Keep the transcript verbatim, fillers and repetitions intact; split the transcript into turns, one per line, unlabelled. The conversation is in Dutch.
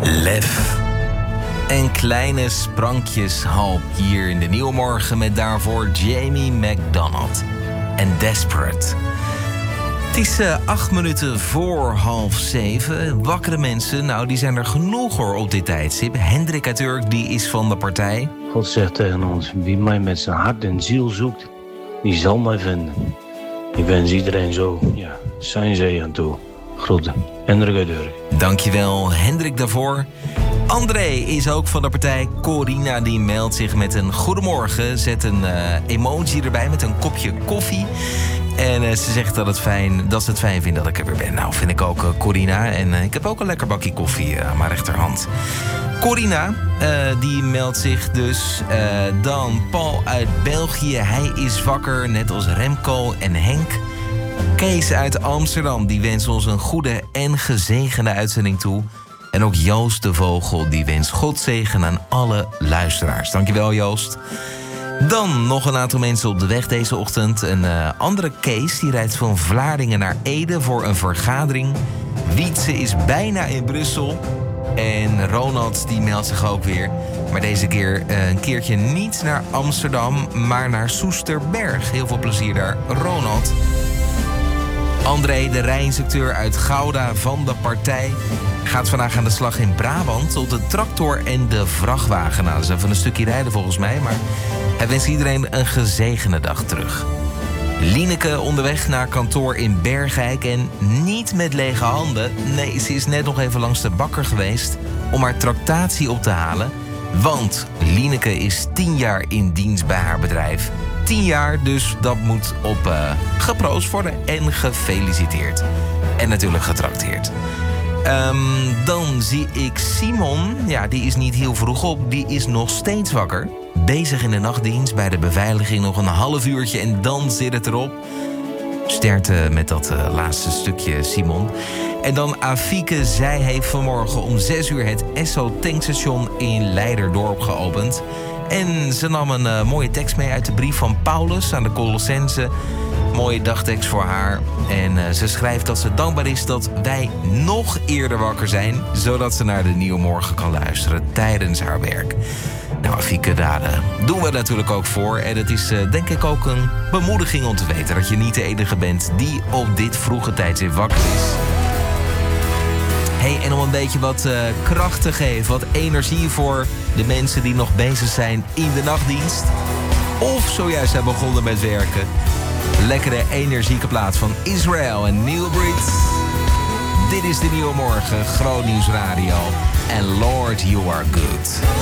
Lef en kleine sprankjes halp hier in de Nieuwe Morgen met daarvoor Jamie McDonald en Desperate. Het is uh, acht minuten voor half zeven. Wakkere mensen, nou die zijn er genoeg hoor op dit tijdstip. Hendrik uit Urk, die is van de partij.
God zegt tegen ons, wie mij met zijn hart en ziel zoekt, die zal mij vinden. Ik wens iedereen zo, ja, zijn zegen toe. Groeten, Hendrik uit Urk.
Dankjewel Hendrik daarvoor. André is ook van de partij. Corina die meldt zich met een goedemorgen. Zet een uh, emoji erbij met een kopje koffie. En uh, ze zegt dat, het fijn, dat ze het fijn vindt dat ik er weer ben. Nou, vind ik ook uh, Corina. En uh, ik heb ook een lekker bakje koffie uh, aan mijn rechterhand. Corina, uh, die meldt zich dus. Uh, dan Paul uit België. Hij is wakker, net als Remco en Henk. Kees uit Amsterdam, die wenst ons een goede en gezegende uitzending toe. En ook Joost de Vogel, die wenst God zegen aan alle luisteraars. Dankjewel Joost. Dan nog een aantal mensen op de weg deze ochtend. Een uh, andere Kees, die rijdt van Vlaardingen naar Ede voor een vergadering. Wietse is bijna in Brussel. En Ronald, die meldt zich ook weer. Maar deze keer uh, een keertje niet naar Amsterdam, maar naar Soesterberg. Heel veel plezier daar, Ronald. André, de rijinstructeur uit Gouda van de partij, gaat vandaag aan de slag in Brabant op de tractor en de vrachtwagen. Nou, dat is even een stukje rijden volgens mij, maar hij wenst iedereen een gezegende dag terug. Lieneke onderweg naar kantoor in Bergijk en niet met lege handen. Nee, ze is net nog even langs de bakker geweest om haar tractatie op te halen. Want Lieneke is tien jaar in dienst bij haar bedrijf. Tien jaar, dus dat moet op uh, geproost worden en gefeliciteerd. En natuurlijk getrakteerd. Um, dan zie ik Simon, ja, die is niet heel vroeg op, die is nog steeds wakker. Bezig in de nachtdienst, bij de beveiliging nog een half uurtje en dan zit het erop. Sterkte met dat uh, laatste stukje, Simon. En dan Afieke, zij heeft vanmorgen om zes uur het Esso tankstation in Leiderdorp geopend. En ze nam een uh, mooie tekst mee uit de brief van Paulus aan de Colossenzen. Mooie dagtekst voor haar. En uh, ze schrijft dat ze dankbaar is dat wij nog eerder wakker zijn, zodat ze naar de Nieuwe Morgen kan luisteren tijdens haar werk. Nou, Afieke, daar uh, doen we natuurlijk ook voor. En het is uh, denk ik ook een bemoediging om te weten dat je niet de enige bent die op dit vroege tijdstip wakker is. Hey, en om een beetje wat uh, kracht te geven, wat energie voor de mensen die nog bezig zijn in de nachtdienst. Of zojuist zijn begonnen met werken. Lekkere energieke plaat van Israel en Neil Breed. Dit is de Nieuwe Morgen, Groot Nieuws Radio. En Lord, you are good.